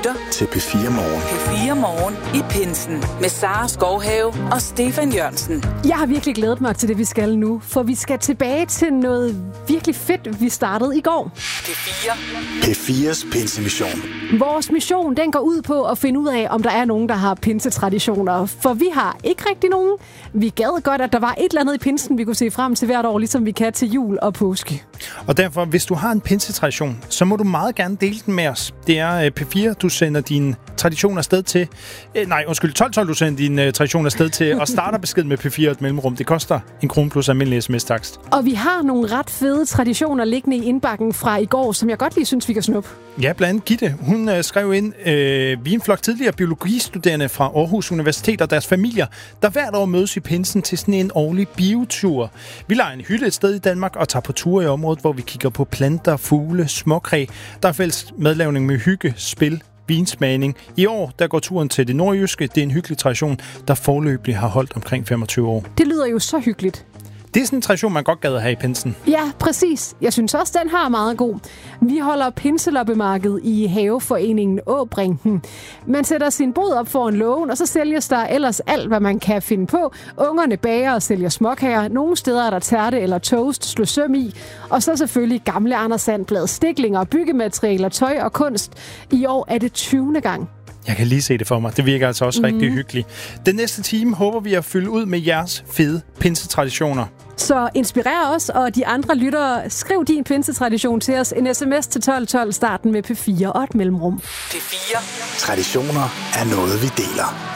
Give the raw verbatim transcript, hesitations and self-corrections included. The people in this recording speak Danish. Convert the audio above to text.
lytter til P fire Morgen. P fire Morgen i pinsen med Sara Skovhave og Stefan Jørgensen. Jeg har virkelig glædet mig til det, vi skal nu, for vi skal tilbage til noget virkelig fedt, vi startede i går. P fire. P fires pinsemission. Vores mission, den går ud på at finde ud af, om der er nogen, der har pinsetraditioner. For vi har ikke rigtig nogen. Vi gad godt, at der var et eller andet i pinsen, vi kunne se frem til hvert år, ligesom vi kan til jul og påske. Og derfor, hvis du har en pinsetradition, så må du meget gerne dele den med os. Det er P fire, du sender din tradition afsted til. Eh, nej, undskyld, tolv tolv, du sender din uh, tradition afsted til, og starter besked med P fire et mellemrum. Det koster en krone plus almindelig sms-takst. Og vi har nogle ret fede traditioner liggende i indbakken fra i går, som jeg godt lige synes, vi kan snuppe. Ja, blandt andet Gitte. Hun uh, skrev ind, øh, vi er en flok tidligere biologistuderende fra Aarhus Universitet og deres familier, der hvert år mødes i pinsen til sådan en årlig biotur. Vi lejer en hytte et sted i Danmark og tager på ture i området, hvor vi kigger på planter, fugle, småkræ. Der er fælles madlavning med hygge, spil, vinsmagning. I år, der går turen til det nordjyske. Det er en hyggelig tradition, der forløbig har holdt omkring femogtyve år. Det lyder jo så hyggeligt. Det er sådan en tradition, man godt gad at have i pinsen. Ja, præcis. Jeg synes også, den har meget god. Vi holder pinseloppemarked i haveforeningen Åbrinken. Man sætter sin bod op foran lågen, og så sælges der ellers alt, hvad man kan finde på. Ungerne bager og sælger småkager. Nogle steder er der tærte eller toast, slå søm i. Og så selvfølgelig gamle Anders Sandblad, stiklinger, byggematerialer, tøj og kunst. I år er det tyvende gang. Jeg kan lige se det for mig. Det virker altså også mm. rigtig hyggeligt. Den næste time håber vi at fylde ud med jeres fede pinsetraditioner. Så inspirer os og de andre lyttere. Skriv din pinsetradition til os. En sms til tolv tolv, starten med P fire og et mellemrum. P fire. Traditioner er noget, vi deler.